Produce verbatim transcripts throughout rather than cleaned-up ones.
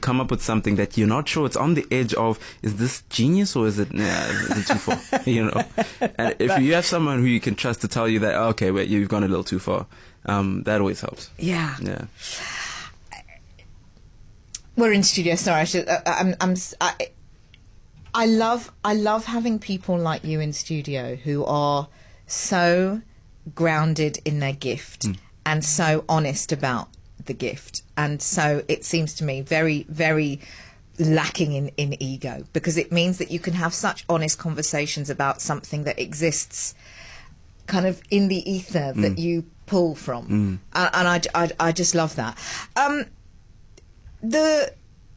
come up with something that you're not sure, it's on the edge of, is this genius or is it, nah, is it too far? You know, and if you have someone who you can trust to tell you that, okay, wait, you've gone a little too far, um, that always helps. Yeah. Yeah. We're in studio. Sorry, I should. Uh, I'm. I'm. I, I love. I love having people like you in studio who are so grounded in their gift mm. and so honest about the gift, and so it seems to me very, very lacking in in ego, because it means that you can have such honest conversations about something that exists, kind of in the ether mm. that you pull from, mm. and, and I, I. I just love that. Um, The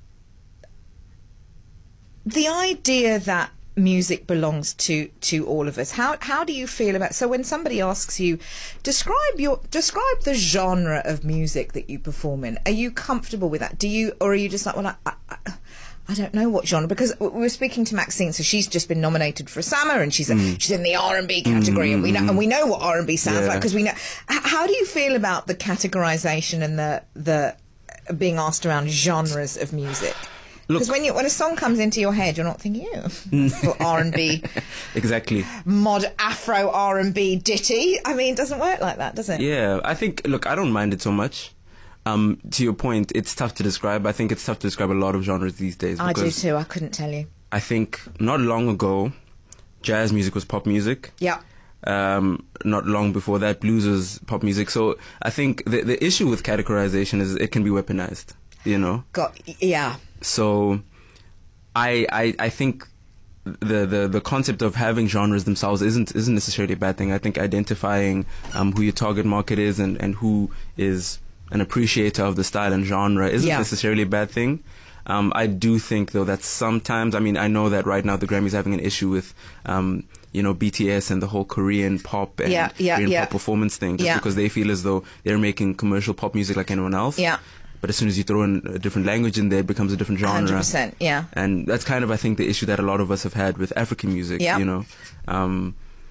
the idea that music belongs to, to all of us. How how do you feel about? So when somebody asks you, describe your describe the genre of music that you perform in. Are you comfortable with that? Do you, or are you just like, well, I, I, I don't know what genre? Because we were speaking to Maxine, so she's just been nominated for a SAMA, and she's mm. she's in the R and B category, mm. and we know and we know what R and B sounds yeah. like, because we know. How do you feel about the categorization and the the being asked around genres of music? Because when you when a song comes into your head, you're not thinking, "Ew, R and B." Exactly. Mod Afro R and B ditty. I mean, it doesn't work like that, does it? Yeah, I think. Look, I don't mind it so much. Um, to your point, it's tough to describe. I think it's tough to describe a lot of genres these days. I do too. I couldn't tell you. I think not long ago, jazz music was pop music. Yeah. Um, not long before that, blues was pop music. So I think the the issue with categorization is it can be weaponized. You know. Got yeah. So, I, I I think the, the, the concept of having genres themselves isn't isn't necessarily a bad thing. I think identifying um, who your target market is and, and who is an appreciator of the style and genre isn't yeah. necessarily a bad thing. Um, I do think, though, that sometimes, I mean, I know that right now the Grammys having an issue with, um, you know, B T S and the whole Korean pop and yeah, yeah, Korean yeah. pop performance thing, just yeah. because they feel as though they're making commercial pop music like anyone else. Yeah. But as soon as you throw in a different language in there, it becomes a different genre. one hundred percent, yeah. And that's kind of, I think, the issue that a lot of us have had with African music, yeah. you know. Um,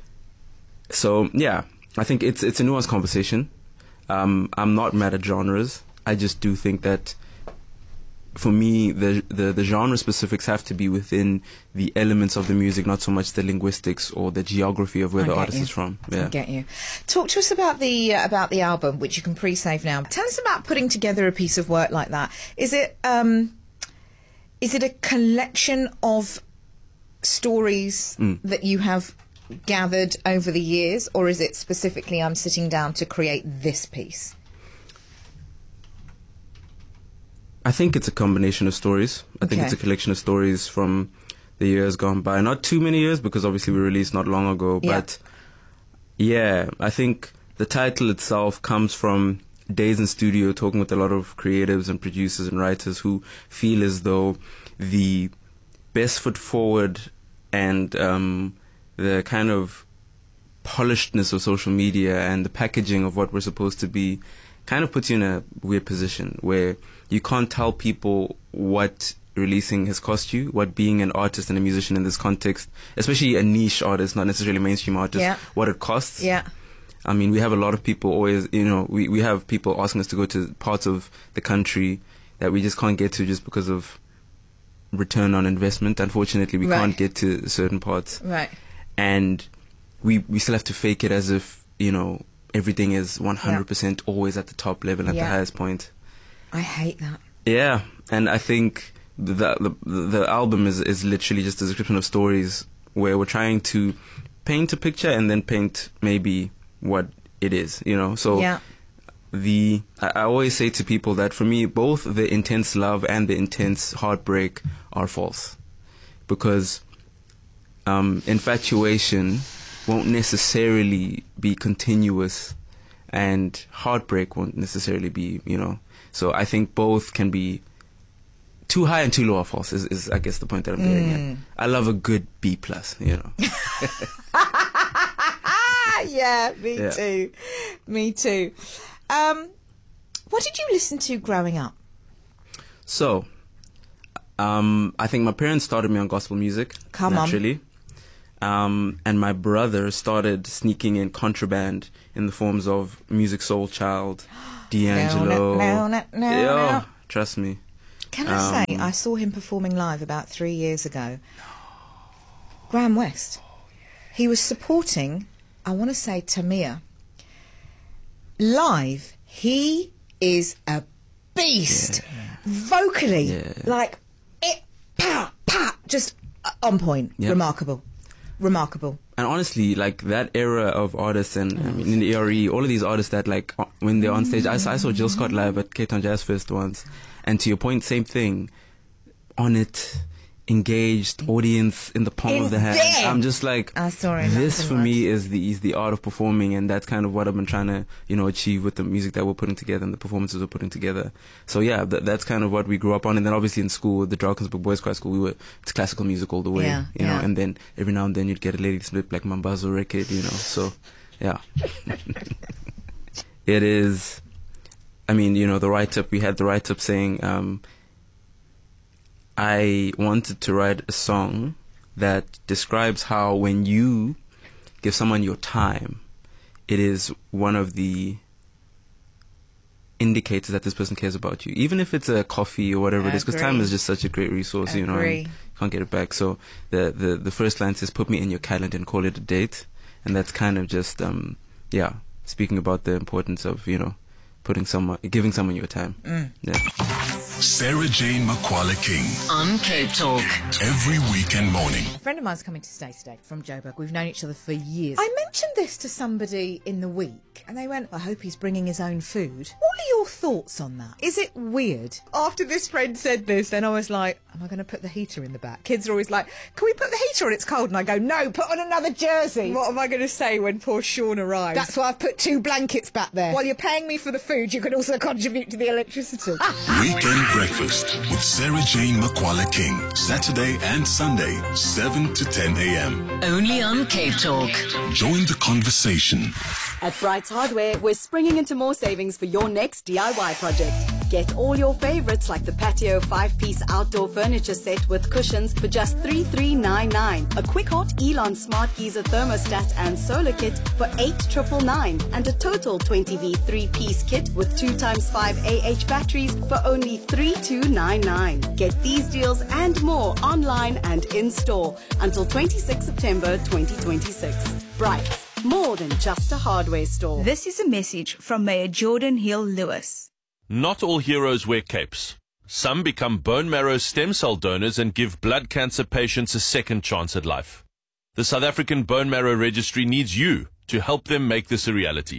so, yeah, I think it's it's a nuanced conversation. Um, I'm not mad at genres. I just do think that, for me, the, the, the genre specifics have to be within the elements of the music, not so much the linguistics or the geography of where I the get artist you. is from. Yeah. I get you. Talk to us about the uh, about the album, which you can pre-save now. Tell us about putting together a piece of work like that. Is it um, is it a collection of stories mm. that you have gathered over the years, or is it specifically, I'm sitting down to create this piece? I think it's a combination of stories. I think Okay. it's a collection of stories from the years gone by. Not too many years, because obviously we released not long ago. Yeah. But yeah, I think the title itself comes from days in studio talking with a lot of creatives and producers and writers who feel as though the best foot forward and um, the kind of polishedness of social media and the packaging of what we're supposed to be kind of puts you in a weird position where you can't tell people what releasing has cost you, what being an artist and a musician in this context, especially a niche artist, not necessarily a mainstream artist, yeah. what it costs. Yeah. I mean, we have a lot of people always, you know, we, we have people asking us to go to parts of the country that we just can't get to just because of return on investment. Unfortunately, we right. can't get to certain parts. Right. And we we still have to fake it as if, you know, everything is one hundred percent yeah. always at the top level, at yeah. the highest point. I hate that. Yeah, and I think the the, the album is, is literally just a description of stories where we're trying to paint a picture and then paint maybe what it is, you know. So yeah. the I, I always say to people that for me, both the intense love and the intense heartbreak are false, because um, infatuation won't necessarily be continuous, and heartbreak won't necessarily be, you know. So I think both can be too high and too low are false, is, is I guess the point that I'm getting mm. at. I love a good B plus, you know. Yeah, me yeah. too. Me too. Um, what did you listen to growing up? So, um, I think my parents started me on gospel music. Come naturally. on. Um, and my brother started sneaking in contraband in the forms of Music Soul Child, D'Angelo. No, no, no, no, Yo, no. trust me. Can I Um, say, I saw him performing live about three years ago. Graham West. He was supporting, I want to say, Tamir. Live, he is a beast. Yeah. Vocally, Yeah. like, it, pa, pa, just on point. Yeah. Remarkable. Remarkable. And honestly, like that era of artists, and I mean, in the E R E, all of these artists that like uh, when they're on stage, I, saw- I saw Jill Scott live at Cape Town Jazz Fest once, and to your point, same thing, on it, engaged audience in the palm In of the hand. there. I'm just like, I saw it. this for me is the is the art of performing, and that's kind of what I've been trying to you know achieve with the music that we're putting together and the performances we're putting together. So yeah, that, that's kind of what we grew up on, and then obviously in school, the Drakensberg Boys Choir School, we were it's classical music all the way, Yeah, you know, yeah. and then every now and then you'd get a Lady Smith Black Mambazo record, you know. So yeah, it is. I mean, you know, the write-up, we had the write-up saying, um, I wanted to write a song that describes how when you give someone your time, it is one of the indicators that this person cares about you. Even if it's a coffee or whatever it is, because time Agree. is just such a great resource, you know, and Agree. you can't get it back. So the, the, the first line says, put me in your calendar and call it a date. And that's kind of just, um, yeah, speaking about the importance of, you know, putting someone, giving someone your time. Mm. Yeah. Sarah Jane Makwala King. On Cape Talk. Every weekend morning. A friend of mine's coming to stay today from Joburg. We've known each other for years. I mentioned this to somebody in the week, and they went, I hope he's bringing his own food. What are your thoughts on that? Is it weird? After this friend said this, then I was like, am I going to put the heater in the back? Kids are always like, can we put the heater on? It's cold. And I go, no, put on another jersey. What am I going to say when poor Sean arrives? That's why I've put two blankets back there. While you're paying me for the food, you can also contribute to the electricity. Weekend breakfast with Sarah Jane Makwala King. Saturday and Sunday, seven to ten a.m. Only on Cape Talk. Join the conversation. At Brights Hardware, we're springing into more savings for your next D I Y project. Get all your favorites like the patio five-piece outdoor furniture set with cushions for just three thousand three hundred ninety-nine dollars, a quick hot Elon Smart Geyser thermostat and solar kit for eight thousand nine hundred ninety-nine dollars, and a total twenty V three-piece kit with two times five A H batteries for only three thousand two hundred ninety-nine dollars. Get these deals and more online and in-store until twenty-sixth September twenty twenty-six. Brights. More than just a hardware store. This is a message from Mayor Jordan Hill Lewis. Not all heroes wear capes. Some become bone marrow stem cell donors and give blood cancer patients a second chance at life. The South African Bone Marrow Registry needs you to help them make this a reality.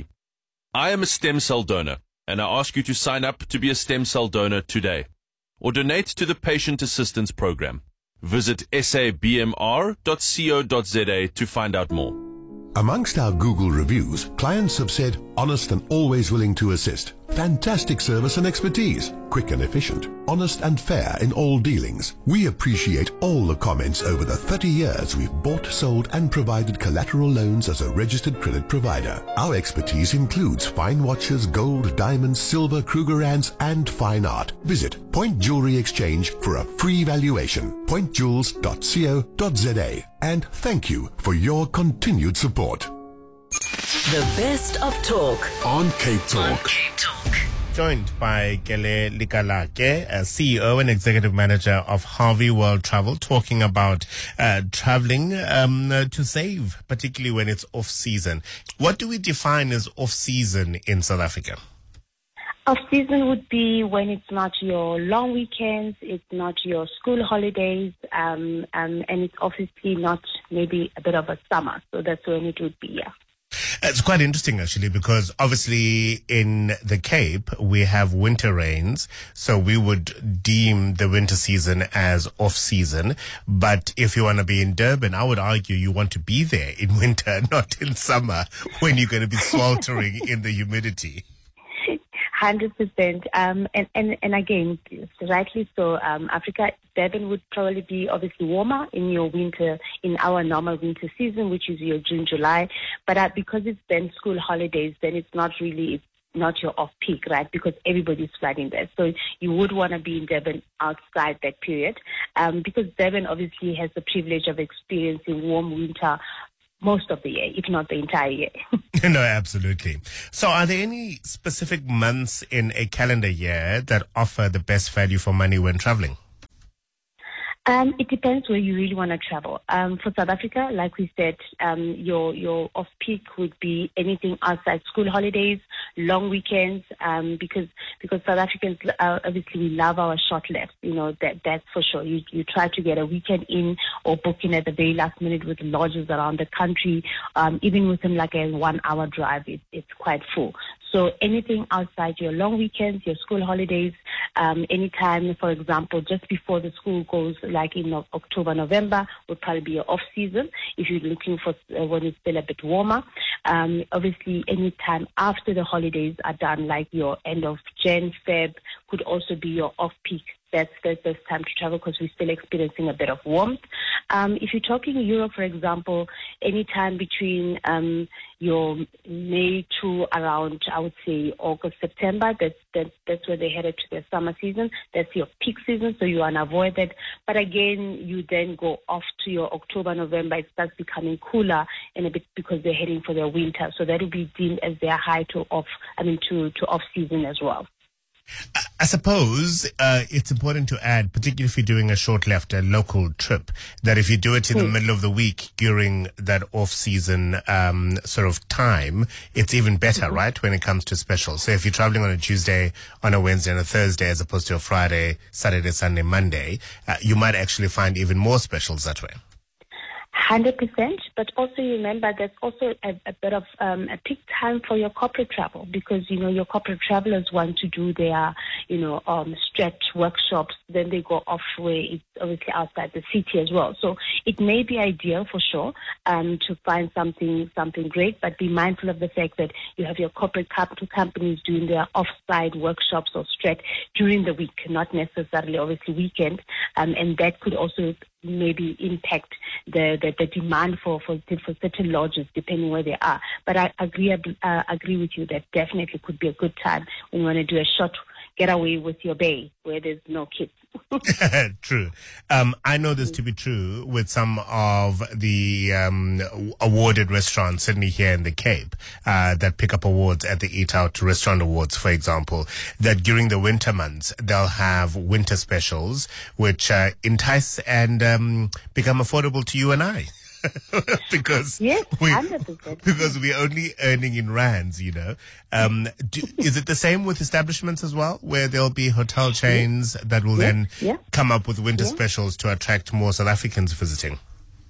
I am a stem cell donor, and I ask you to sign up to be a stem cell donor today, or donate to the Patient Assistance Program. Visit s a b m r dot co dot z a to find out more. Amongst our Google reviews, clients have said, honest and always willing to assist. Fantastic service and expertise. Quick and efficient. Honest and fair in all dealings. We appreciate all the comments over the thirty years we've bought, sold and provided collateral loans as a registered credit provider. Our expertise includes fine watches, gold, diamonds, silver, Krugerrands and fine art. Visit Point Jewelry Exchange for a free valuation. point jewels dot co dot z a. And thank you for your continued support. The best of talk. On Cape Talk. Cape Talk. Joined by Gele Likalake, uh, C E O and Executive Manager of Harvey World Travel, talking about uh, traveling um, uh, to save, particularly when it's off-season. What do we define as off-season in South Africa? Off-season would be when it's not your long weekends, it's not your school holidays, um, um, and it's obviously not maybe a bit of a summer. So that's when it would be, yeah. It's quite interesting, actually, because obviously in the Cape, we have winter rains, so we would deem the winter season as off-season. But if you want to be in Durban, I would argue you want to be there in winter, not in summer, when you're going to be sweltering in the humidity. Hundred percent. Um, and, and, and again, rightly so, um, Africa, Durban would probably be obviously warmer in your winter, in our normal winter season, which is your June, July. But uh, because it's then school holidays, then it's not really, it's not your off-peak, right? Because everybody's flooding there. So you would want to be in Durban outside that period. Um, because Durban obviously has the privilege of experiencing warm winter most of the year, if not the entire year. No, absolutely. So are there any specific months in a calendar year that offer the best value for money when traveling? Um, it depends where you really want to travel. Um, for South Africa, like we said, um, your your off-peak would be anything outside school holidays, long weekends, um, because because South Africans uh, obviously we love our short lefts. You know that that's for sure. You you try to get a weekend in or book in at the very last minute with lodges around the country. Um, even within like a one-hour drive, it, it's quite full. So anything outside your long weekends, your school holidays, um, anytime, for example, just before the school goes, like in October, November, would probably be your off season if you're looking for uh, when it's still a bit warmer. Um, obviously, anytime after the holidays are done, like your end of Jan, Feb, could also be your off peak. That's the best time to travel because we're still experiencing a bit of warmth. Um, if you're talking Europe, for example, anytime between um, your May to around, I would say, August, September, that's, that's, that's where they headed to their summer season. That's your peak season, so you are unavoided. But again, you then go off to your October, November. It starts becoming cooler and a bit because they're heading for their winter. So that will be deemed as their high to off, I mean, to, to off season as well. I suppose uh, it's important to add, particularly if you're doing a short left, a local trip, that if you do it in mm. the middle of the week during that off-season um, sort of time, it's even better, mm-hmm. right, when it comes to specials. So if you're traveling on a Tuesday, on a Wednesday, and a Thursday, as opposed to a Friday, Saturday, Sunday, Monday, uh, you might actually find even more specials that way. one hundred percent, but also remember there's also a, a bit of um, a peak time for your corporate travel because, you know, your corporate travelers want to do their, you know, um, stretch workshops, then they go off where it's obviously outside the city as well. So it may be ideal for sure um, to find something something great, but be mindful of the fact that you have your corporate capital companies doing their off-site workshops or stretch during the week, not necessarily obviously weekend, um, and that could also maybe impact the, the, the demand for, for for certain lodges depending where they are. But I agree uh, agree with you that definitely could be a good time when you want to do a short getaway with your bay where there's no kids. True. Um, I know this to be true with some of the um, awarded restaurants, certainly here in the Cape, uh, that pick up awards at the Eat Out Restaurant Awards, for example, that during the winter months, they'll have winter specials, which uh, entice and um, become affordable to you and I. because yes, we because we're only earning in rands, you know. Um, do, is it the same with establishments as well, where there'll be hotel chains yeah. that will yeah. then yeah. come up with winter yeah. specials to attract more South Africans visiting?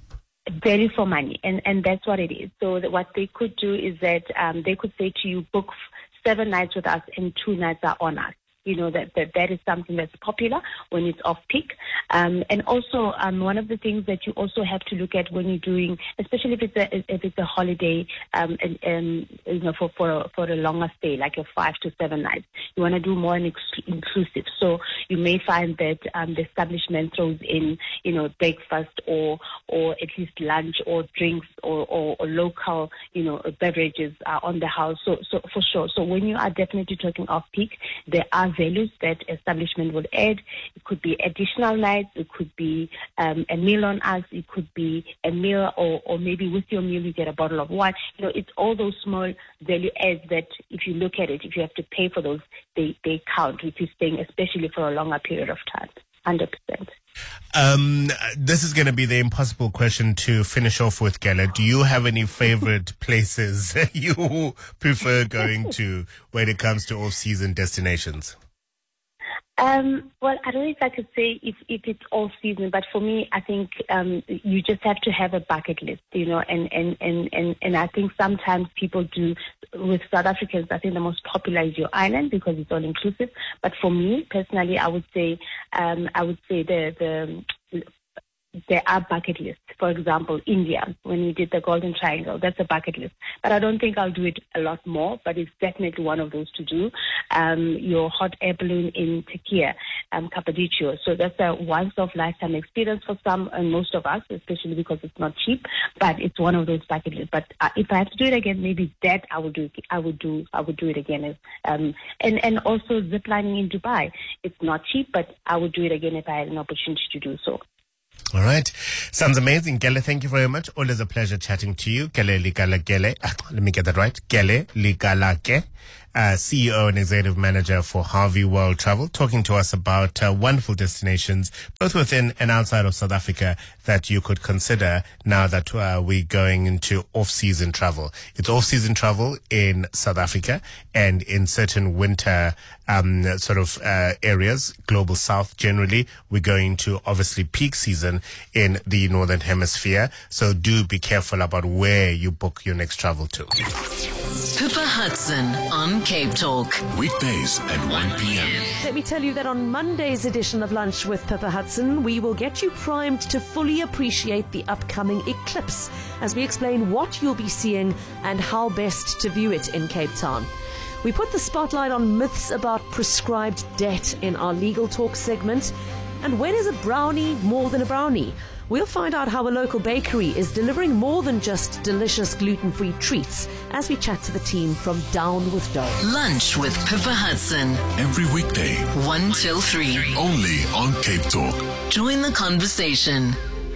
Value for money, and and that's what it is. So that what they could do is that um, they could say to you, book seven nights with us, and two nights are on us. You know, that, that that is something that's popular when it's off-peak. Um, and also, um, one of the things that you also have to look at when you're doing, especially if it's a, if it's a holiday, um, and, and, you know, for, for, a, for a longer stay, like a five to seven nights, you want to do more ex- inclusive. So you may find that um, the establishment throws in, you know, breakfast or or at least lunch or drinks or, or, or local, you know, beverages uh, on the house. So, so for sure. So when you are definitely talking off-peak, there are values that establishment would add. It could be additional nights, it could be um, a meal on us, it could be a meal or, or maybe with your meal you get a bottle of wine. You know, it's all those small value adds that if you look at it, if you have to pay for those, they, they count if you're staying, especially for a longer period of time. one hundred percent. Um, this is going to be the impossible question to finish off with, Gela. Do you have any favorite places you prefer going to when it comes to off-season destinations? Um, well, I don't know if I could say if, if it's all season, but for me, I think um, you just have to have a bucket list, you know, and, and, and, and, and I think sometimes people do, with South Africans, I think the most popular is your island because it's all inclusive. But for me, personally, I would say, um, I would say the, the, there are bucket lists. For example, India, when we did the Golden Triangle, that's a bucket list. But I don't think I'll do it a lot more, but it's definitely one of those to do. Um, your hot air balloon in Turkey, um, Cappadocia. So that's a once-of-lifetime experience for some and most of us, especially because it's not cheap, but it's one of those bucket lists. But uh, if I have to do it again, maybe that I would do. I would do. I would do it again. Um, and and also ziplining in Dubai. It's not cheap, but I would do it again if I had an opportunity to do so. All right. Sounds amazing. Gele, thank you very much. Always a pleasure chatting to you. Gele Likala Gele. Ah, let me get that right. Gele Likalake, uh, C E O and Executive Manager for Harvey World Travel, talking to us about uh, wonderful destinations, both within and outside of South Africa, that you could consider now that uh, we're going into off-season travel. It's off-season travel in South Africa and in certain winter um, sort of uh, areas, global south generally. We're going to obviously peak season in the Northern Hemisphere. So do be careful about where you book your next travel to. Pippa Hudson on Cape Talk. Weekdays at one p.m. Let me tell you that on Monday's edition of Lunch with Pippa Hudson, we will get you primed to fully appreciate the upcoming eclipse as we explain what you'll be seeing and how best to view it in Cape Town. We put the spotlight on myths about prescribed debt in our Legal Talk segment. And when is a brownie more than a brownie? We'll find out how a local bakery is delivering more than just delicious gluten-free treats as we chat to the team from Down with Dough. Lunch with Pippa Hudson. Every weekday. one till three. Only on Cape Talk. Join the conversation.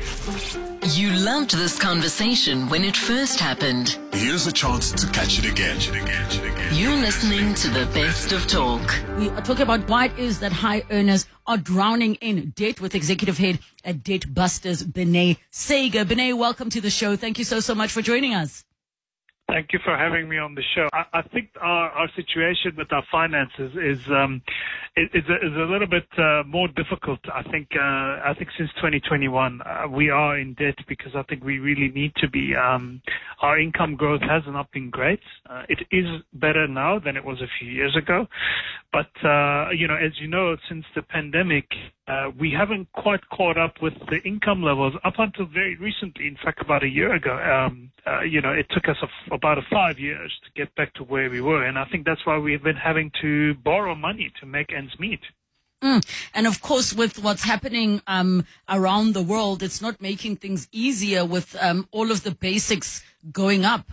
You loved this conversation when it first happened. Here's a chance to catch it again. You're listening to the best of talk. We are talking about why it is that high earners are drowning in debt with executive head at Debt Busters, Benay Sager. Benay, welcome to the show. Thank you so, so much for joining us. Thank you for having me on the show. I, I think our, our situation with our finances is um, is, is, a, is a little bit uh, more difficult. I think uh, I think since twenty twenty-one uh, we are in debt because I think we really need to be. Um, our income growth has not been great. Uh, it is better now than it was a few years ago, but uh, you know, as you know, since the pandemic, uh, we haven't quite caught up with the income levels up until very recently. In fact, about a year ago, um, uh, you know, it took us a, about a five years to get back to where we were, and I think that's why we've been having to borrow money to make ends meet. Mm. And of course, with what's happening um, around the world, it's not making things easier with um, all of the basics going up.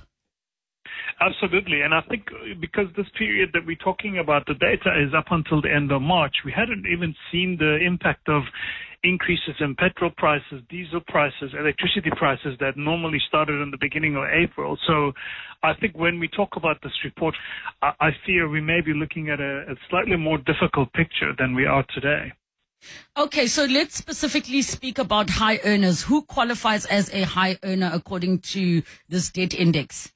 Absolutely. And I think because this period that we're talking about, the data is up until the end of March, we hadn't even seen the impact of increases in petrol prices, diesel prices, electricity prices that normally started in the beginning of April. So I think when we talk about this report, I, I fear we may be looking at a, a slightly more difficult picture than we are today. Okay, so let's specifically speak about high earners. Who qualifies as a high earner according to this debt index?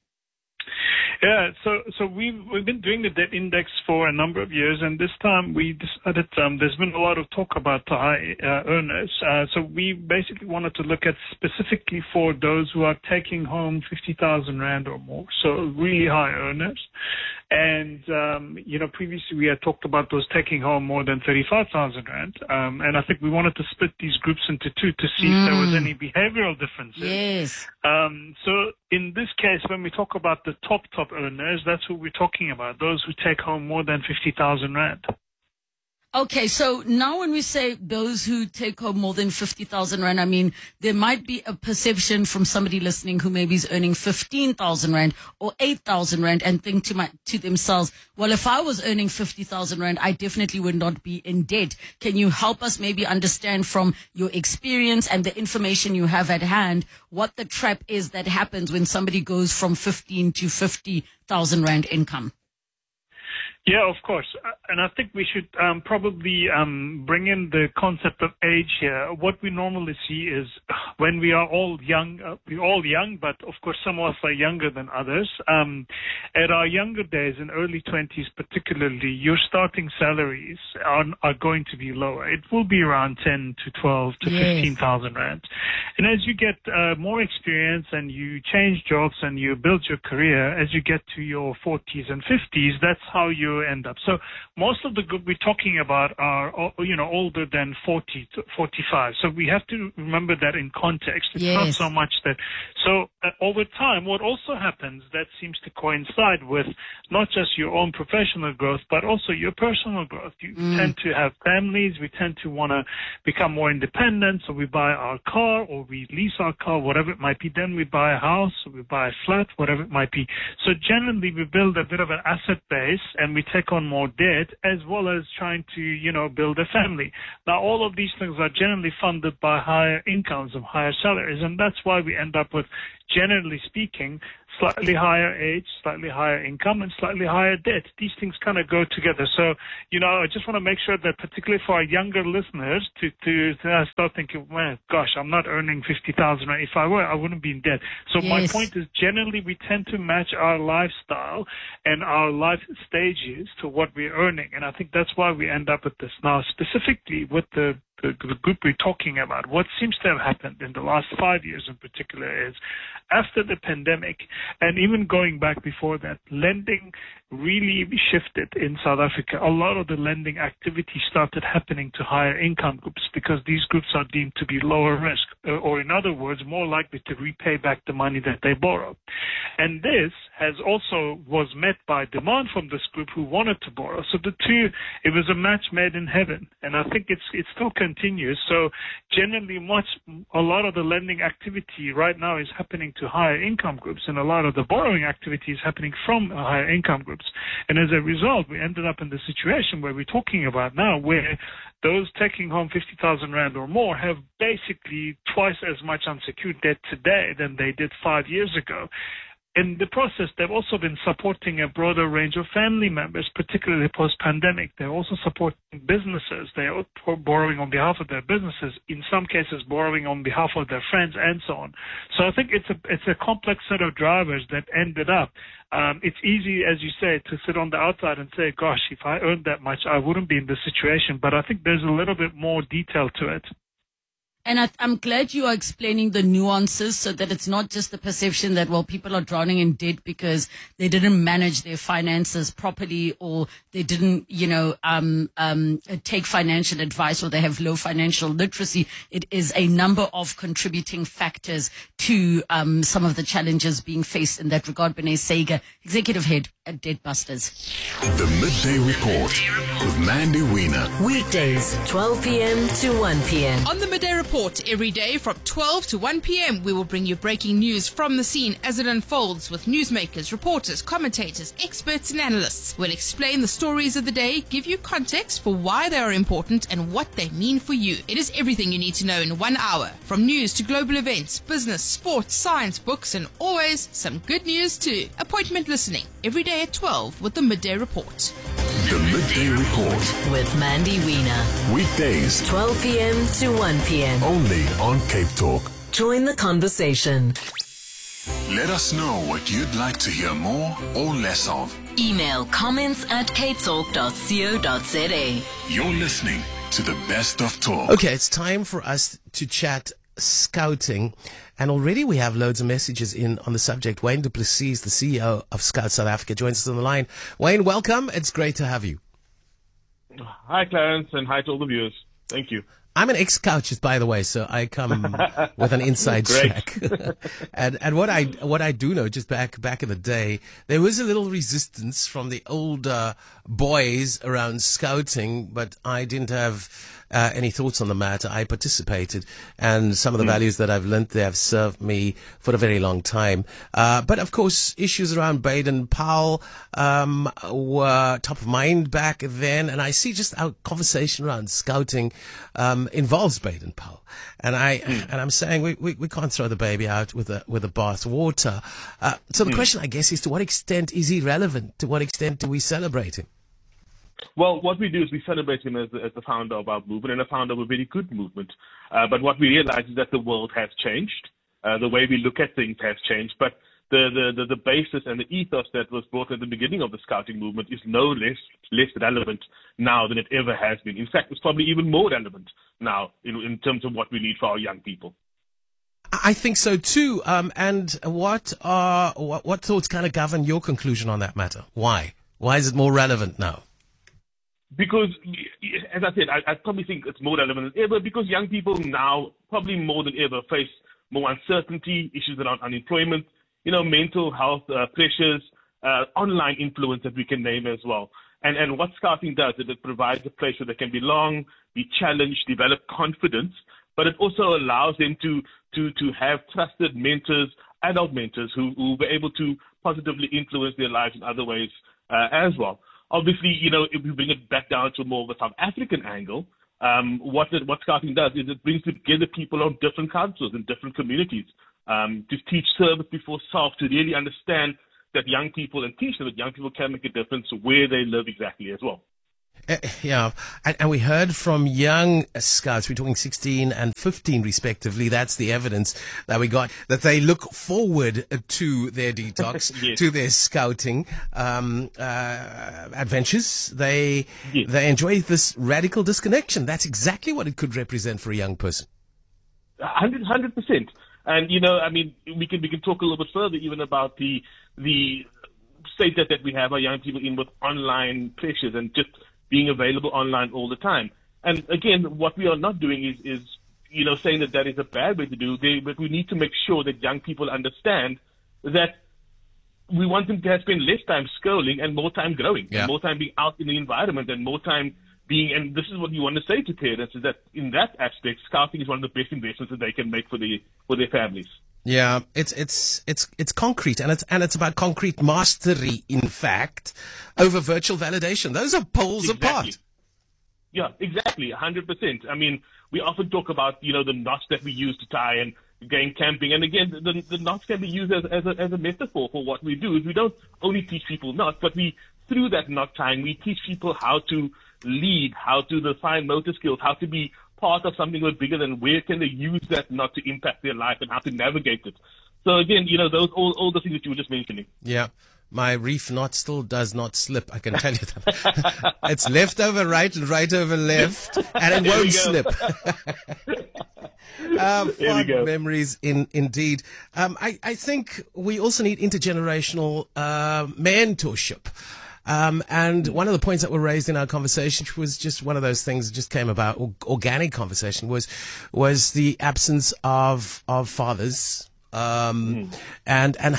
Yeah, so so we've we've been doing the debt index for a number of years, and this time we decided um, there's been a lot of talk about the high uh, earners. Uh, so we basically wanted to look at specifically for those who are taking home fifty thousand rand or more, so really high earners. And um, you know, previously we had talked about those taking home more than thirty-five thousand rand, um, and I think we wanted to split these groups into two to see mm. if there was any behavioral differences. Yes. Um, so in this case, when we talk about the top top earners, that's who we're talking about, those who take home more than fifty thousand rand. Okay, so now when we say those who take home more than fifty thousand rand, I mean, there might be a perception from somebody listening who maybe is earning fifteen thousand rand or eight thousand rand and think to my, to themselves, well, if I was earning fifty thousand rand, I definitely would not be in debt. Can you help us maybe understand from your experience and the information you have at hand what the trap is that happens when somebody goes from fifteen to fifty thousand rand income? Yeah, of course. And I think we should um, probably um, bring in the concept of age here. What we normally see is when we are all young, uh, we're all young, but of course some of us are younger than others. Um, at our younger days, in early twenties particularly, your starting salaries are, are going to be lower. It will be around ten to twelve to yes. fifteen thousand rand. And as you get uh, more experience and you change jobs and you build your career, as you get to your forties and fifties, that's how you end up. So most of the group we're talking about are, you know, older than forty to forty-five. So we have to remember that in context. It's yes. not so much that. So uh, over time, what also happens that seems to coincide with not just your own professional growth, but also your personal growth. You mm. tend to have families. We tend to want to become more independent. So we buy our car or we lease our car, whatever it might be. Then we buy a house or we buy a flat, whatever it might be. So generally we build a bit of an asset base and we we take on more debt, as well as trying to, you know, build a family. Now, all of these things are generally funded by higher incomes and higher salaries, and that's why we end up with, generally speaking, slightly higher age, slightly higher income, and slightly higher debt. These things kind of go together. So, you know, I just want to make sure that, particularly for our younger listeners, to, to, to start thinking, well, gosh, I'm not earning fifty thousand. If I were, I wouldn't be in debt. So yes. My point is, generally, we tend to match our lifestyle and our life stages to what we're earning. And I think that's why we end up with this. Now, specifically with the The, the group we're talking about, what seems to have happened in the last five years in particular is, after the pandemic, and even going back before that, lending really shifted in South Africa. A lot of the lending activity started happening to higher income groups because these groups are deemed to be lower risk, or in other words, more likely to repay back the money that they borrow. And this has also was met by demand from this group who wanted to borrow. So the two, it was a match made in heaven. And I think it's it still continues. So generally, much a lot of the lending activity right now is happening to higher income groups, and a lot of the borrowing activity is happening from higher income groups. And as a result, we ended up in the situation where we're talking about now, where those taking home fifty thousand rand or more have basically twice as much unsecured debt today than they did five years ago. In the process, they've also been supporting a broader range of family members, particularly post-pandemic. They're also supporting businesses. They're borrowing on behalf of their businesses, in some cases borrowing on behalf of their friends, and so on. So I think it's a it's a complex set of drivers that ended up. Um, it's easy, as you say, to sit on the outside and say, gosh, if I earned that much, I wouldn't be in this situation. But I think there's a little bit more detail to it. And I, I'm glad you are explaining the nuances so that it's not just the perception that, well, people are drowning in debt because they didn't manage their finances properly, or they didn't, you know, um, um, take financial advice, or they have low financial literacy. It is a number of contributing factors to um, some of the challenges being faced in that regard. Bene Sager, Executive Head at Debtbusters. The Midday Report with Mandy Wiener. Weekdays, twelve p.m. to one p.m. On the Midday Report, every day from twelve to one p.m, we will bring you breaking news from the scene as it unfolds with newsmakers, reporters, commentators, experts and analysts. We'll explain the stories of the day, give you context for why they are important and what they mean for you. It is everything you need to know in one hour, from news to global events, business, sports, science, books, and always some good news too. Appointment listening every day at twelve with the Midday Report. The Midday Report with Mandy Wiener. Weekdays, twelve p.m. to one p.m. only on Cape Talk. Join the conversation. Let us know what you'd like to hear more or less of. Email comments at capetalk dot co dot za. You're listening to the best of talk. Okay, it's time for us to chat Scouting, and already we have loads of messages in on the subject. Wayne du Plessis, the C E O of Scouts South Africa, joins us on the line. Wayne, welcome. It's great to have you. Hi, Clarence, and hi to all the viewers. Thank you. I'm an ex-Scout, just by the way, so I come with an inside track. and and what I what I do know, just back back in the day, there was a little resistance from the older boys around Scouting, but I didn't have uh, any thoughts on the matter. I participated, and some of the mm. values that I've learnt there have served me for a very long time. Uh, but of course, issues around Baden-Powell um, were top of mind back then, and I see just our conversation around Scouting um, involves Baden-Powell, and I mm. and I'm saying we, we we can't throw the baby out with the with the bath water. Uh, so the mm. question, I guess, is to what extent is he relevant? To what extent do we celebrate him? Well, what we do is we celebrate him as the, as the founder of our movement and a founder of a very good movement. Uh, but what we realize is that the world has changed. Uh, the way we look at things has changed. But the, the, the, the basis and the ethos that was brought at the beginning of the Scouting movement is no less less relevant now than it ever has been. In fact, it's probably even more relevant now in, in terms of what we need for our young people. I think so too. Um, and what are what, what thoughts kind of govern your conclusion on that matter? Why? Why is it more relevant now? Because, as I said, I, I probably think it's more relevant than ever because young people now, probably more than ever, face more uncertainty, issues around unemployment, you know, mental health uh, pressures, uh, online influence that we can name as well. And and what Scouting does is it provides a place where they can belong, be challenged, develop confidence, but it also allows them to to to have trusted mentors, adult mentors who who will be able to positively influence their lives in other ways uh, as well. obviously, you know, if we bring it back down to more of a South African angle, um, what it, what Scouting does is it brings together people of different councils and different communities um, to teach service before self, to really understand that young people and teach them that young people can make a difference where they live exactly as well. Uh, yeah, and, and we heard from young scouts, we're talking sixteen and fifteen respectively, that's the evidence that we got, that they look forward to their detox, yes. to their scouting um, uh, adventures. They yes. they enjoy this radical disconnection. That's exactly what it could represent for a young person. one hundred percent. And, you know, I mean, we can we can talk a little bit further even about the the state that, that we have our young people in with online pressures and just being available online all the time. And again, what we are not doing is, is you know, saying that that is a bad way to do, they, but we need to make sure that young people understand that we want them to have spend less time scrolling and more time growing, yeah. and more time being out in the environment and more time being, and this is what you want to say to parents, is that in that aspect, scouting is one of the best investments that they can make for the for their families. Yeah, it's it's it's it's concrete, and it's and it's about concrete mastery, in fact, over virtual validation. Those are poles exactly. apart. Yeah, exactly, one hundred percent. I mean, we often talk about, you know, the knots that we use to tie and going camping, and again, the, the knots can be used as as a, as a metaphor for what we do. Is we don't only teach people knots, but we through that knot tying, we teach people how to lead, how to the fine motor skills, how to be part of something a bit bigger, than where can they use that not to impact their life and how to navigate it. So again, you know, those all, all the things that you were just mentioning. Yeah. My reef knot still does not slip, I can tell you that. It's left over right and right over left, and it won't slip. uh, fond memories in, indeed. Um, I, I think we also need intergenerational uh, mentorship. Um, and one of the points that were raised in our conversation, which was just one of those things that just came about, or, organic conversation, was was the absence of of fathers, um, mm. and and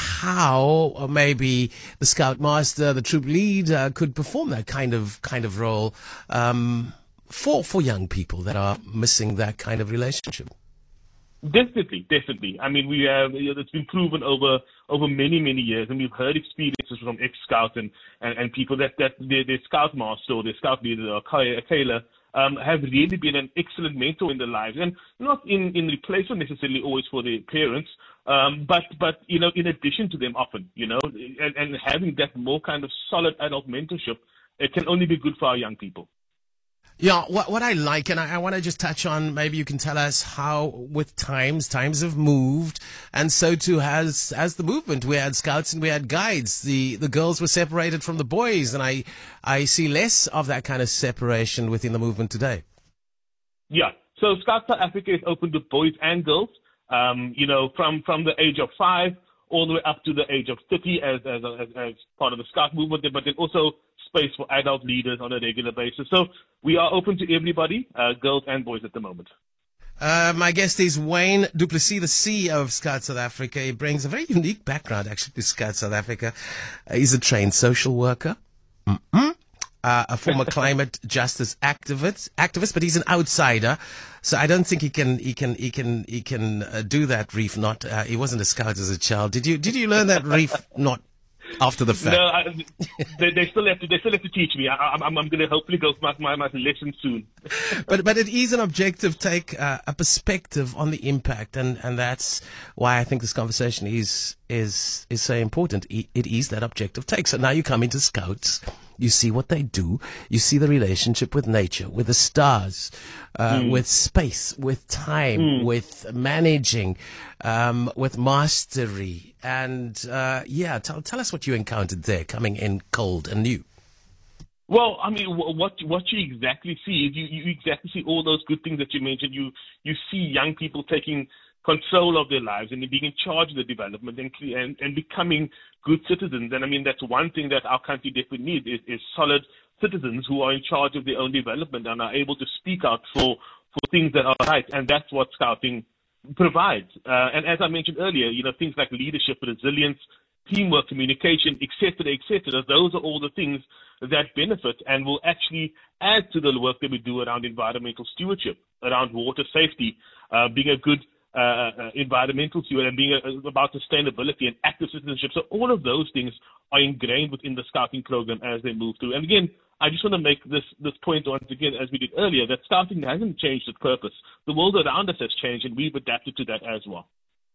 how maybe the scoutmaster, the troop leader, could perform that kind of kind of role um, for for young people that are missing that kind of relationship. Definitely, definitely. I mean, we have, you know, it's been proven over over many, many years, and we've heard experiences from ex-scouts and, and, and people that, that their, their scout master or their scout leader or Kayla um, have really been an excellent mentor in their lives, and not in, in replacement necessarily always for their parents, um, but, but, you know, in addition to them often, you know, and, and having that more kind of solid adult mentorship, it can only be good for our young people. Yeah, what what I like, and I, I want to just touch on, maybe you can tell us how, with times, times have moved, and so too has has the movement. We had scouts and we had guides. The the girls were separated from the boys, and I I see less of that kind of separation within the movement today. Yeah, so Scouts South Africa is open to boys and girls, um, you know, from, from the age of five all the way up to the age of thirty as as, as, as part of the Scout movement, but then also space for adult leaders on a regular basis. So we are open to everybody, uh, girls and boys at the moment. Uh, my guest is Wayne du Plessis, the C E O of Scouts South Africa. He brings a very unique background, actually, to Scouts South Africa. Uh, he's a trained social worker, mm-hmm. uh, a former climate justice activist, activist, but he's an outsider. So I don't think he can, he can, he can, he can uh, do that reef knot. Uh, he wasn't a scout as a child. Did you, did you learn that reef knot after the fact? No, I, they, they still have to. They still have to teach me. I, I'm, I'm going to hopefully go my, my my lesson soon. but but it is an objective take, uh, a perspective on the impact, and, and that's why I think this conversation is is is so important. It, it is that objective take. So now you come into Scouts, you see what they do, you see the relationship with nature, with the stars, uh, mm. with space, with time, mm. with managing, um, with mastery. And, uh, yeah, tell, tell us what you encountered there coming in cold and new. Well, I mean, what what you exactly see is you, you exactly see all those good things that you mentioned. You you see young people taking control of their lives and being in charge of the development and and, and becoming good citizens. And I mean, that's one thing that our country definitely needs is, is solid citizens who are in charge of their own development and are able to speak out for, for things that are right. And that's what Scouting provides. Uh, and as I mentioned earlier, you know, things like leadership, resilience, teamwork, communication, et cetera, et cetera. Those are all the things that benefit and will actually add to the work that we do around environmental stewardship, around water safety, uh, being a good uh, uh, environmental steward and being uh, about sustainability and active citizenship. So all of those things are ingrained within the scouting program as they move through. And again, I just want to make this, this point once again, as we did earlier, that scouting hasn't changed its purpose. The world around us has changed, and we've adapted to that as well.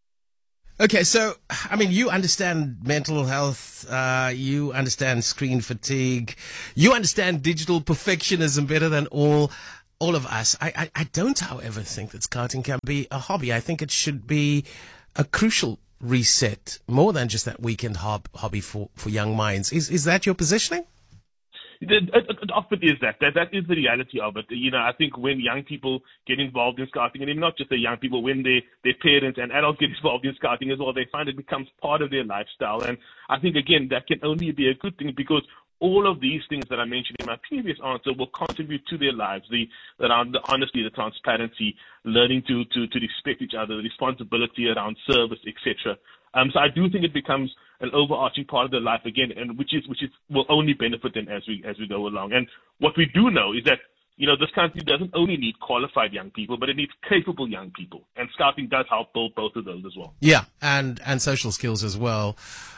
Okay, so, I mean, you understand mental health, uh, you understand screen fatigue, you understand digital perfectionism better than all all of us. I, I, I don't, however, think that scouting can be a hobby. I think it should be a crucial reset, more than just that weekend hob- hobby for, for young minds. Is is that your positioning? It, it, it often is that. that. That is the reality of it. You know, I think when young people get involved in scouting, and not just the young people, when they, their parents and adults get involved in scouting as well, they find it becomes part of their lifestyle. And I think, again, that can only be a good thing, because all of these things that I mentioned in my previous answer will contribute to their lives, the around the honesty, the transparency, learning to, to, to respect each other, the responsibility around service, et cetera. Um, so I do think it becomes an overarching part of their life again, and which is which is will only benefit them as we as we go along. And what we do know is that, you know, this country doesn't only need qualified young people, but it needs capable young people, and scouting does help build both of those as well. Yeah, and and social skills as well.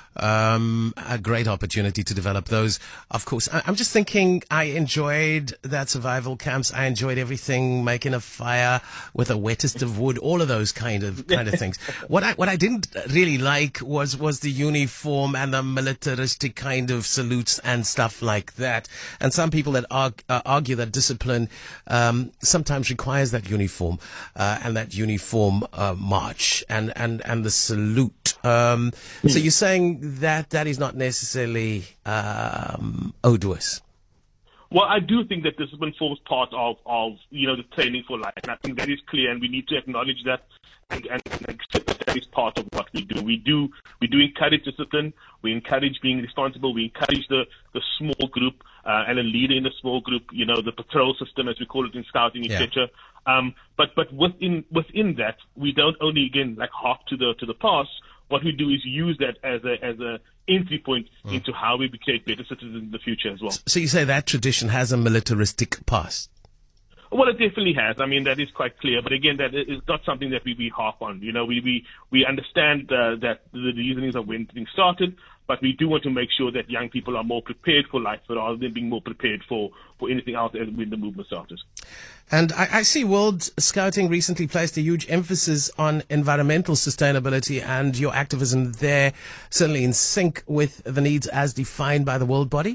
Um, a great opportunity to develop those. Of course, I, I'm just thinking, I enjoyed that survival camps. I enjoyed everything, making a fire with the wettest of wood, all of those kind of kind of things. What I what I didn't really like was was the uniform and the militaristic kind of salutes and stuff like that. And some people that argue, uh, argue that discipline um, sometimes requires that uniform uh, and that uniform uh, march and and and the salute. Um, so you're saying that that is not necessarily um, odious? Well, I do think that discipline forms part of, of, you know, the training for life. And I think that is clear, and we need to acknowledge that and, and, and accept that that is part of what we do. We do we do encourage discipline. We encourage being responsible. We encourage the, the small group uh, and a leader in the small group, you know, the patrol system, as we call it in scouting, et cetera. Yeah. Um, but but within within that, we don't only, again, like hark to the to the past. What we do is use that as a as a entry point mm. into how we create better citizens in the future as well. So you say that tradition has a militaristic past? Well, it definitely has. I mean, that is quite clear. But again, that is not something that we, we harp on. You know, we we, we understand uh, that the reasonings of when things started, but we do want to make sure that young people are more prepared for life rather than being more prepared for, for anything else as when the movement started. And I, I see World Scouting recently placed a huge emphasis on environmental sustainability, and your activism there certainly in sync with the needs as defined by the world body?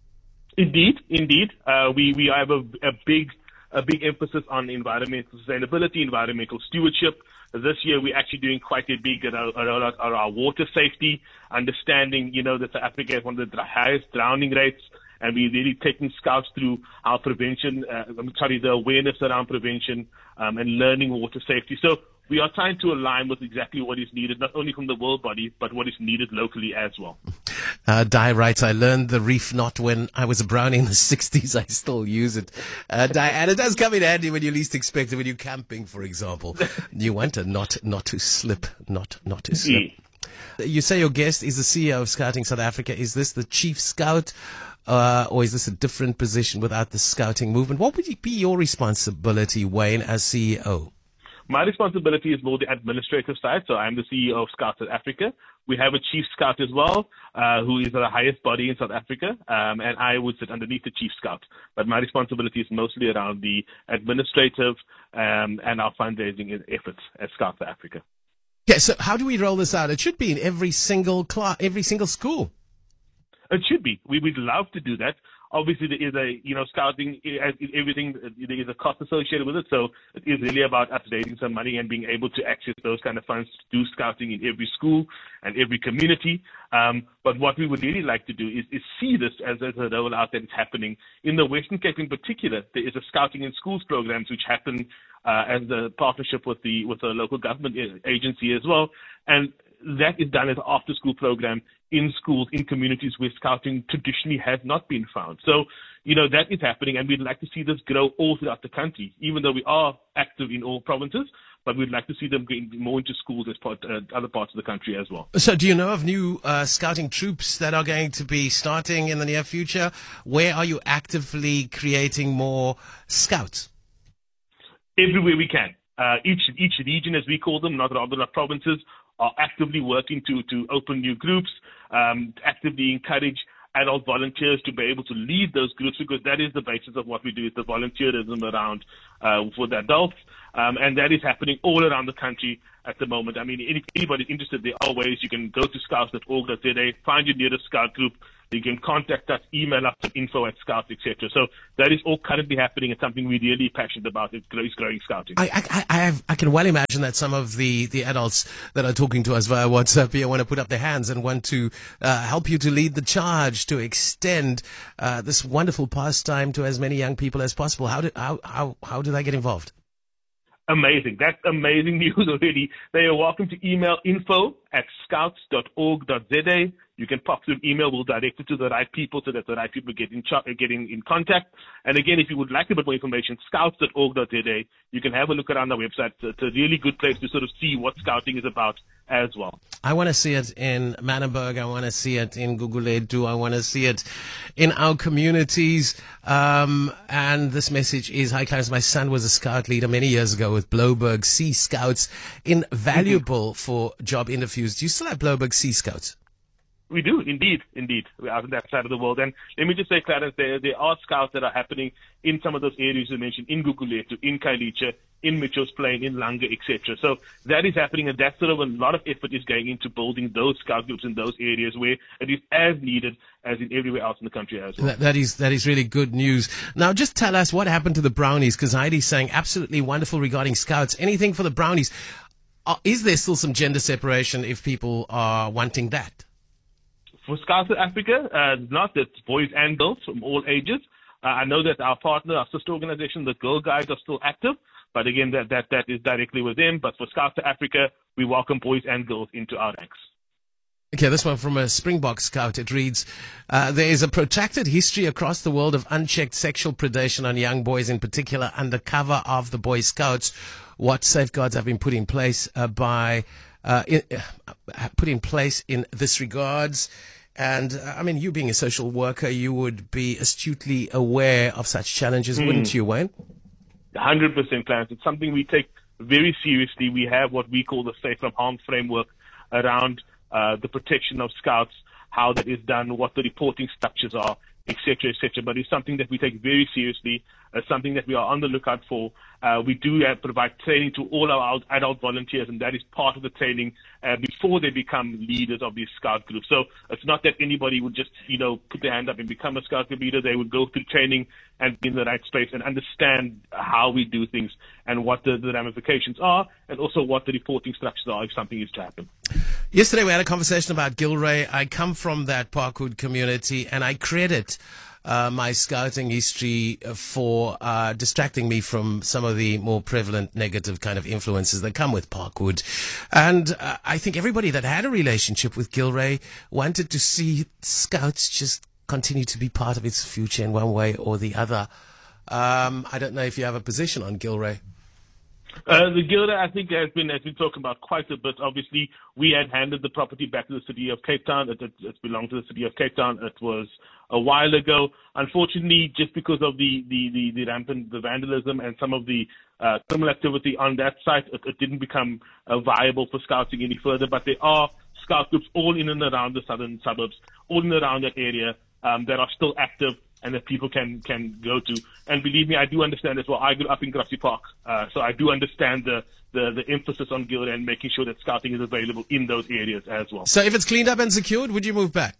Indeed, indeed. Uh, we, we have a, a big a big emphasis on environmental sustainability, environmental stewardship. This year, we're actually doing quite a big around, around our water safety, understanding, you know, that South Africa has one of the highest drowning rates, and we're really taking scouts through our prevention, uh, I'm sorry, the awareness around prevention um, and learning water safety. So we are trying to align with exactly what is needed, not only from the world body, but what is needed locally as well. Uh, Di writes, I learned the reef knot when I was a brownie in the sixties. I still use it. Uh, Di, and it does come in handy when you least expect it, when you're camping, for example. You want a knot not to slip, not, not to slip. Yeah. You say your guest is the C E O of Scouting South Africa. Is this the chief scout? Uh, or is this a different position without the scouting movement? What would be your responsibility, Wayne, as C E O? My responsibility is more the administrative side, so I'm the C E O of Scouts South Africa. We have a chief scout as well, uh, who is the highest body in South Africa, um, and I would sit underneath the chief scout. But my responsibility is mostly around the administrative um, and our fundraising efforts at Scouts South Africa. Yeah, so how do we roll this out? It should be in every single class, every single school. It should be. We would love to do that. Obviously, there is a, you know, scouting, as everything, there is a cost associated with it. So it is really about us raising some money and being able to access those kind of funds to do scouting in every school and every community. Um, but what we would really like to do is, is see this as, as a rollout that is happening. In the Western Cape in particular, there is a scouting in schools programs which happen uh, as a partnership with the, with the local government agency as well. And that is done as an after-school program in schools, in communities where scouting traditionally has not been found. So, you know, that is happening, and we'd like to see this grow all throughout the country, even though we are active in all provinces, but we'd like to see them getting more into schools as part, uh, other parts of the country as well. So do you know of new uh, scouting troops that are going to be starting in the near future? Where are you actively creating more scouts? Everywhere we can. Uh, each each region, as we call them, not rather not provinces, are actively working to to open new groups, um, actively encourage adult volunteers to be able to lead those groups, because that is the basis of what we do, is the volunteerism around uh, for the adults. Um, and that is happening all around the country at the moment. I mean, if anybody's interested, there are ways. You can go to scouts dot org dot z a, find your nearest scout group. You can contact us, email us at info at scouts, et cetera. So that is all currently happening. It's something we're really passionate about. It's growing scouting. I, I, I, have, I can well imagine that some of the, the adults that are talking to us via WhatsApp here want to put up their hands and want to uh, help you to lead the charge to extend uh, this wonderful pastime to as many young people as possible. How do, how, how, how do they get involved? Amazing. That's amazing news already. They are welcome to email info at scouts dot org dot z a. You can pop through an email. We'll direct it to the right people so that the right people get in, ch- get in, in contact. And again, if you would like a bit more information, scouts dot org dot z a. You can have a look around our website. It's a really good place to sort of see what scouting is about as well. I want to see it in Manenberg. I want to see it in Gugulethu. I want to see it in our communities. Um, and this message is, hi, Clarence. My son was a scout leader many years ago with Bloberg Sea Scouts. Invaluable mm-hmm. for job interviews. Do you still have Bloberg Sea Scouts? We do, indeed, indeed. We're out on that side of the world. And let me just say, Clarence, there, there are scouts that are happening in some of those areas you mentioned, in Gugulethu, in Khayelitsha, in Mitchell's Plain, in Langa, et cetera. So that is happening, and that's sort of a lot of effort is going into building those scout groups in those areas where it is as needed as in everywhere else in the country as well. That, that is that is really good news. Now, just tell us what happened to the Brownies, because Heidi's saying absolutely wonderful regarding scouts. Anything for the Brownies? Uh, is there still some gender separation if people are wanting that? For Scouts of Africa, uh, not that boys and girls from all ages. Uh, I know that our partner, our sister organization, the Girl Guides, are still active, but again, that, that, that is directly with them. But for Scouts of Africa, we welcome boys and girls into our ranks. Okay, this one from a Springbok Scout. It reads, uh, there is a protracted history across the world of unchecked sexual predation on young boys, in particular under cover of the Boy Scouts. What safeguards have been put in place uh, by uh, in, uh, put in place in this regards? And, uh, I mean, you being a social worker, you would be astutely aware of such challenges, mm. wouldn't you, Wayne? one hundred percent, Clarence. It's something we take very seriously. We have what we call the Safe from Harm framework around uh, the protection of scouts, how that is done, what the reporting structures are, et cetera, et cetera. But it's something that we take very seriously, uh, something that we are on the lookout for. Uh, we do uh, provide training to all our adult volunteers, and that is part of the training uh, before they become leaders of these scout groups. So it's not that anybody would just, you know, put their hand up and become a scout group leader. They would go through training and be in the right space and understand how we do things and what the, the ramifications are, and also what the reporting structures are if something is to happen. Yesterday we had a conversation about Gilray. I come from that Parkwood community, and I credit uh, my scouting history for uh, distracting me from some of the more prevalent negative kind of influences that come with Parkwood. And uh, I think everybody that had a relationship with Gilray wanted to see scouts just continue to be part of its future in one way or the other. Um, I don't know if you have a position on Gilray. Uh, the Gilray, I think, has been has been talking about quite a bit. Obviously, we had handed the property back to the city of Cape Town. It, it, it belonged to the city of Cape Town. It was a while ago. Unfortunately, just because of the, the, the, the rampant the vandalism and some of the uh, criminal activity on that site, it, it didn't become uh, viable for scouting any further. But there are scout groups all in and around the southern suburbs, all in and around that area, um, that are still active and that people can, can go to. And believe me, I do understand as well. I grew up in Grassy Park, uh, so I do understand the, the, the emphasis on Gilray and making sure that scouting is available in those areas as well. So if it's cleaned up and secured, would you move back?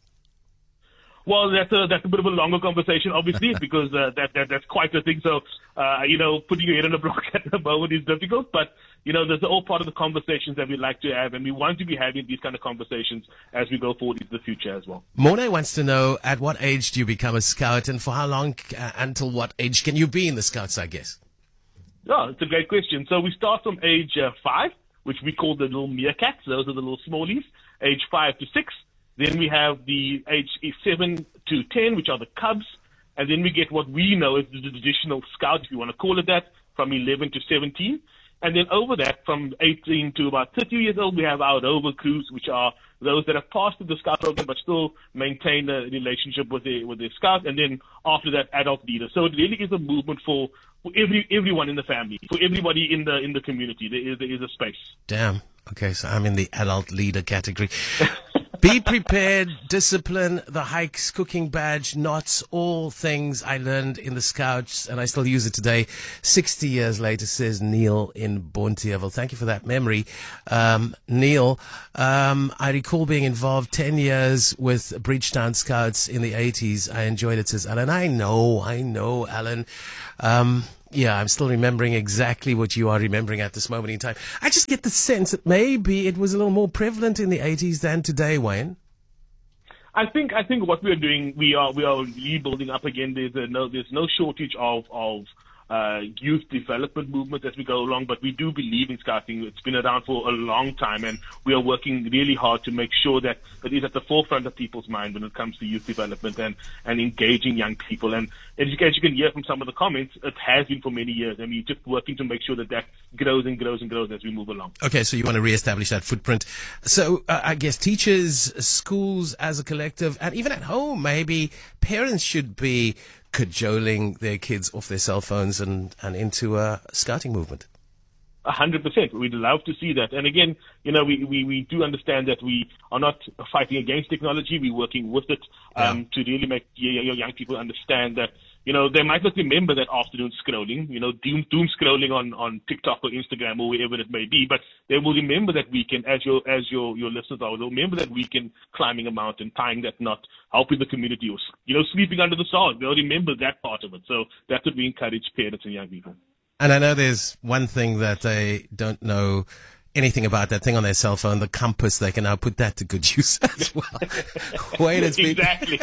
Well, that's a, that's a bit of a longer conversation, obviously, because uh, that, that that's quite a thing. So, uh, you know, putting your head on the block at the moment is difficult, but, you know, there's all part of the conversations that we like to have, and we want to be having these kind of conversations as we go forward into the future as well. Mona wants to know, at what age do you become a scout, and for how long, uh, until what age can you be in the Scouts, I guess? Oh, it's a great question. So we start from age uh, five, which we call the little meerkats. Those are the little smallies, age five to six. Then we have the age seven to ten, which are the cubs. And then we get what we know as the traditional scout, if you want to call it that, from eleven to seventeen. And then over that, from eighteen to about thirty years old, we have our Rover crews, which are those that have passed through the scout program but still maintain a relationship with the with the scout. And then after that, adult leaders. So it really is a movement for for every everyone in the family, for everybody in the in the community. There is there is a space. Damn. Okay, so I'm in the adult leader category. Be prepared, discipline, the hikes, cooking badge, knots, all things I learned in the Scouts, and I still use it today. sixty years later, says Neil in Bonteheuwel. Thank you for that memory. Um, Neil, um, I recall being involved ten years with Bridgetown Scouts in the eighties. I enjoyed it, says Alan. I know, I know, Alan. Um, Yeah, I'm still remembering exactly what you are remembering at this moment in time. I just get the sense that maybe it was a little more prevalent in the eighties than today, Wayne. I think I think what we are doing, we are we are rebuilding up again. There's a no there's no shortage of of uh, youth development movement as we go along, but we do believe in Scouting. It's been around for a long time, and we are working really hard to make sure that it is at the forefront of people's mind when it comes to youth development and, and engaging young people. And as you, as you can hear from some of the comments, it has been for many years, and we're just working to make sure that that grows and grows and grows as we move along. Okay, so you want to reestablish that footprint. So uh, I guess teachers, schools as a collective, and even at home, maybe parents should be cajoling their kids off their cell phones and, and into a scouting movement. A hundred percent. We'd love to see that. And again, you know, we, we, we do understand that we are not fighting against technology. We're working with it um, yeah. to really make your young people understand that, you know, they might not remember that afternoon scrolling, you know, doom, doom scrolling on, on TikTok or Instagram or wherever it may be, but they will remember that weekend, as your, as your, your listeners are, they'll remember that weekend climbing a mountain, tying that knot, helping the community, or, you know, sleeping under the stars. They'll remember that part of it. So that's what we encourage parents and young people. And I know there's one thing that they don't know anything about, that thing on their cell phone, the compass. They can now put that to good use as well. Wayne, it's been exactly.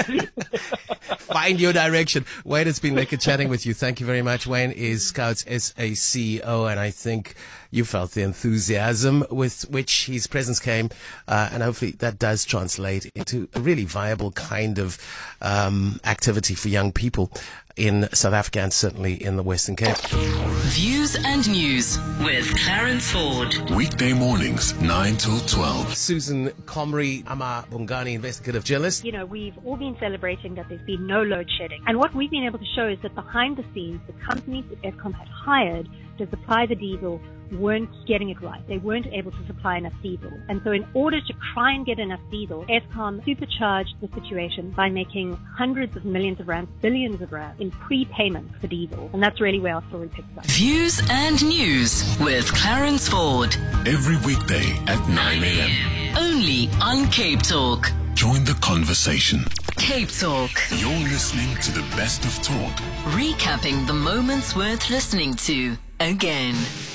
Find your direction. Wayne, it's been lekker chatting with you. Thank you very much. Wayne is Scouts S A C E O, and I think you felt the enthusiasm with which his presence came, uh, and hopefully that does translate into a really viable kind of um, activity for young people in South Africa and certainly in the Western Cape. Views and News with Clarence Ford. Weekday mornings, nine till twelve. Susan Comrie, Ama Bongani, investigative journalist. You know, we've all been celebrating that there's been no load shedding. And what we've been able to show is that behind the scenes, the companies that Eskom had hired to supply the diesel weren't getting it right. They weren't able to supply enough diesel. And so in order to try and get enough diesel, Eskom supercharged the situation by making hundreds of millions of rands, billions of rands in prepayments for diesel. And that's really where our story picks up. Views and News with Clarence Ford. Every weekday at nine a.m. Only on Cape Talk. Join the conversation. Cape Talk. You're listening to the best of talk. Recapping the moments worth listening to again.